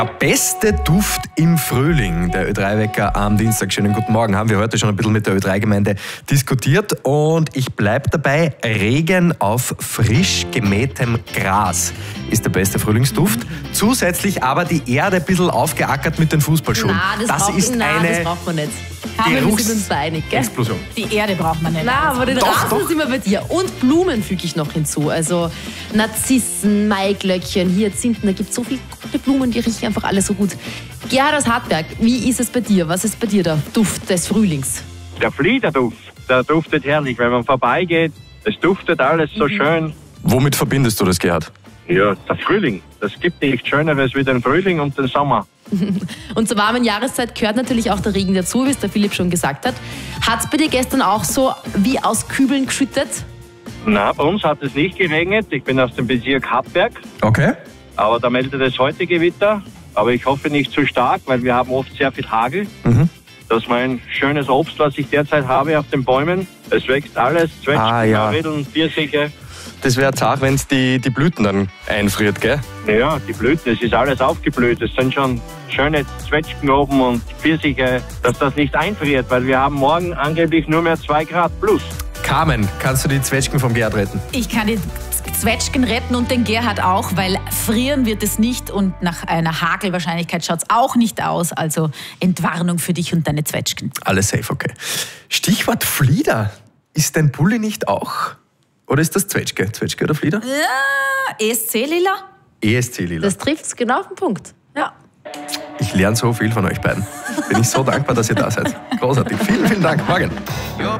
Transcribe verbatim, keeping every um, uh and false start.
Der beste Duft im Frühling, der Ö drei Wecker am Dienstag. Schönen guten Morgen. Haben wir heute schon ein bisschen mit der Ö drei Gemeinde diskutiert. Und ich bleibe dabei, Regen auf frisch gemähtem Gras ist der beste Frühlingsduft. Zusätzlich aber die Erde ein bisschen aufgeackert mit den Fußballschuhen. Nein, das, das braucht, ist nein, eine das braucht man nicht. Haben wir uns einig, gell? Explosion. Die Erde braucht man nicht. Nein, aber den Doch, Rasen doch. sind wir bei dir. Und Blumen füge ich noch hinzu. Also Narzissen, Maiglöckchen, Hyazinthen, da gibt es so viele gute Blumen, die riechen einfach alle so gut. Gerhard aus Hartberg, wie ist es bei dir? Was ist bei dir der Duft des Frühlings? Der Fliederduft, der duftet herrlich, wenn man vorbeigeht. Es duftet alles so schön. Womit verbindest du das, Gerhard? Ja, der Frühling. Das gibt nichts Schöneres wie den Frühling und den Sommer. Und zur warmen Jahreszeit gehört natürlich auch der Regen dazu, wie es der Philipp schon gesagt hat. Hat es bei dir gestern auch so wie aus Kübeln geschüttet? Na, bei uns hat es nicht geregnet. Ich bin aus dem Bezirk Hartberg. Okay. Aber da meldet es heute Gewitter. Aber ich hoffe nicht zu stark, weil wir haben oft sehr viel Hagel. Mhm. Das ist mein schönes Obst, was ich derzeit habe auf den Bäumen. Es wächst alles, Zwetschgen, Ah, ja. Marillen, Pfirsiche. Das wäre zart, wenn es die, die Blüten dann einfriert, gell? Ja, die Blüten, es ist alles aufgeblüht. Es sind schon schöne Zwetschgen oben und Pfirsiche, dass das nicht einfriert, weil wir haben morgen angeblich nur mehr zwei Grad plus. Carmen, kannst du die Zwetschgen vom Gerhard retten? Ich kann die Zwetschgen retten und den Gerhard auch, weil frieren wird es nicht und nach einer Hagelwahrscheinlichkeit schaut es auch nicht aus. Also Entwarnung für dich und deine Zwetschgen. Alles safe, okay. Stichwort Flieder. Ist dein Pulli nicht auch? Oder ist das Zwetschge? Zwetschge oder Flieder? Ja, E S C-Lila? E S C-Lila. Das trifft es genau auf den Punkt. Ja. Ich lerne so viel von euch beiden. Bin ich so dankbar, dass ihr da seid. Großartig. Vielen, vielen Dank. Morgen.